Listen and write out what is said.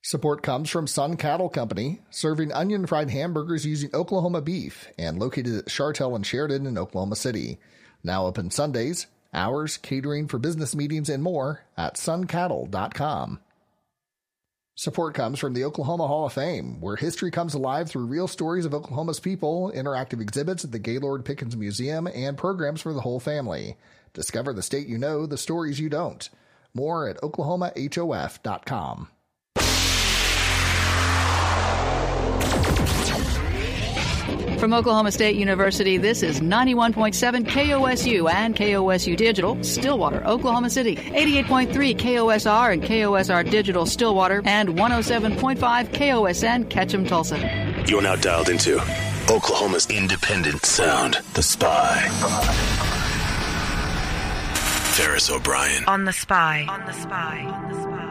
Support comes from Sun Cattle Company, serving onion-fried hamburgers using Oklahoma beef, and located at Chartel and Sheridan in Oklahoma City. Now open Sundays, hours, catering for business meetings, and more at suncattle.com. Support comes from the Oklahoma Hall of Fame, where history comes alive through real stories of Oklahoma's people, interactive exhibits at the Gaylord Pickens Museum, and programs for the whole family. Discover the state you know, the stories you don't. More at oklahomahof.com. From Oklahoma State University, this is 91.7 KOSU and KOSU Digital, Stillwater, Oklahoma City, 88.3 KOSR and KOSR Digital, Stillwater, and 107.5 KOSN, Ketchum, Tulsa. You're now dialed into Oklahoma's independent sound, The Spy. Ferris O'Brien. On The Spy. On The Spy. On The Spy.